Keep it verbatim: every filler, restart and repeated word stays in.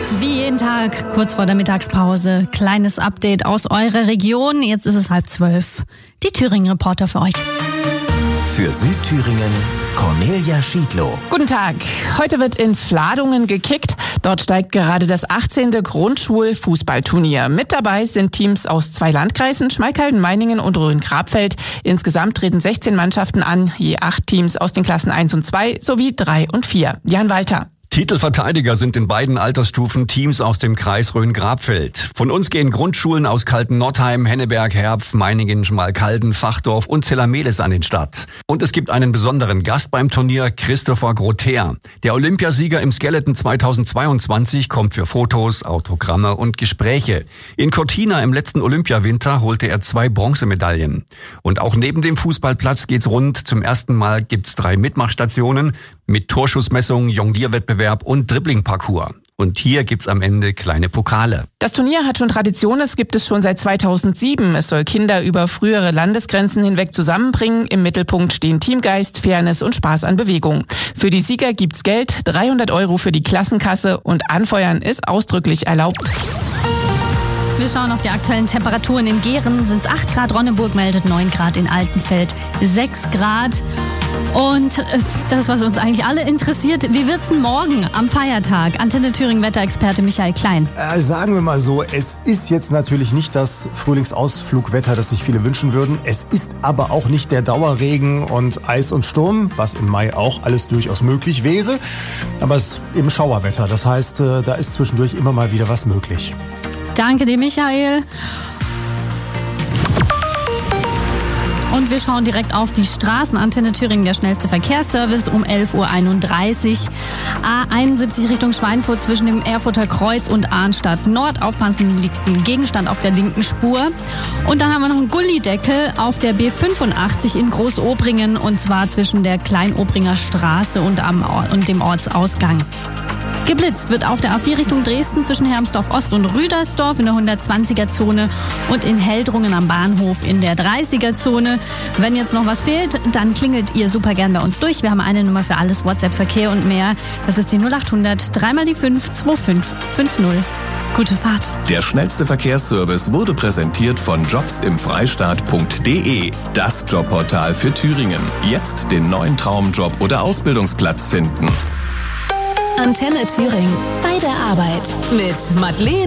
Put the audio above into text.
Wie jeden Tag, kurz vor der Mittagspause, kleines Update aus eurer Region. Jetzt ist es halb zwölf. Die Thüringen-Reporter für euch. Für Südthüringen, Cornelia Schiedlow. Guten Tag. Heute wird in Fladungen gekickt. Dort steigt gerade das achtzehnte Grundschul-Fußballturnier. Mit dabei sind Teams aus zwei Landkreisen, Schmalkalden, Meiningen und Rhön-Grabfeld. Insgesamt treten sechzehn Mannschaften an, je acht Teams aus den Klassen eins und zwei sowie drei und vier. Jan Walter. Titelverteidiger sind in beiden Altersstufen Teams aus dem Kreis Rhön-Grabfeld. Von uns gehen Grundschulen aus Kalten-Nordheim, Henneberg, Herpf, Meiningen, Schmalkalden, Fachdorf und Zellermelis an den Start. Und es gibt einen besonderen Gast beim Turnier, Christopher Grother. Der Olympiasieger im Skeleton zweitausendzweiundzwanzig kommt für Fotos, Autogramme und Gespräche. In Cortina im letzten Olympiawinter holte er zwei Bronzemedaillen. Und auch neben dem Fußballplatz geht's rund. Zum ersten Mal gibt's drei Mitmachstationen mit Torschussmessung, Jonglierwettbewerb und Dribbling-Parcours. Und hier gibt's am Ende kleine Pokale. Das Turnier hat schon Tradition, es gibt es schon seit zweitausendsieben. Es soll Kinder über frühere Landesgrenzen hinweg zusammenbringen. Im Mittelpunkt stehen Teamgeist, Fairness und Spaß an Bewegung. Für die Sieger gibt's Geld, dreihundert Euro für die Klassenkasse und Anfeuern ist ausdrücklich erlaubt. Wir schauen auf die aktuellen Temperaturen. In Gehren sind es acht Grad, Ronneburg meldet neun Grad, in Altenfeld sechs Grad. Und das, was uns eigentlich alle interessiert, wie wird's denn morgen am Feiertag? Antenne Thüringen Wetterexperte Michael Klein. Äh, sagen wir mal so, es ist jetzt natürlich nicht das Frühlingsausflugwetter, das sich viele wünschen würden. Es ist aber auch nicht der Dauerregen und Eis und Sturm, was im Mai auch alles durchaus möglich wäre. Aber es ist eben Schauerwetter, das heißt, äh, da ist zwischendurch immer mal wieder was möglich. Danke dir, Michael. Und wir schauen direkt auf die Straßen. Antenne Thüringen, der schnellste Verkehrsservice um elf Uhr einunddreißig. A einundsiebzig Richtung Schweinfurt zwischen dem Erfurter Kreuz und Arnstadt Nord. Aufpassen, liegt ein Gegenstand auf der linken Spur. Und dann haben wir noch einen Gullideckel auf der B fünfundachtzig in Großobringen. Und zwar zwischen der Kleinobringer Straße und, am, und dem Ortsausgang. Geblitzt wird auf der A vier Richtung Dresden zwischen Hermsdorf Ost und Rüdersdorf in der hundertzwanziger-Zone und in Heldrungen am Bahnhof in der dreißiger-Zone. Wenn jetzt noch was fehlt, dann klingelt ihr super gern bei uns durch. Wir haben eine Nummer für alles, WhatsApp-Verkehr und mehr. Das ist die null achthundert drei mal die fünf zwei fünf fünf null. Gute Fahrt. Der schnellste Verkehrsservice wurde präsentiert von jobs im freistaat punkt de. Das Jobportal für Thüringen. Jetzt den neuen Traumjob oder Ausbildungsplatz finden. Antenne Thüringen. Bei der Arbeit. Mit Madeleine.